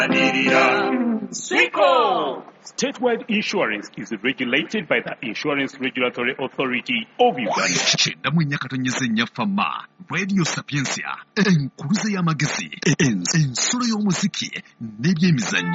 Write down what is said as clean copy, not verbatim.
Siko! Statewide insurance is regulated by the Insurance Regulatory Authority of Uganda. Chendamu nyakatonyeze nyafama Radio Sapiensia enkuluze y'amagezi ensolo y'omuziki n'ebyemizannyo.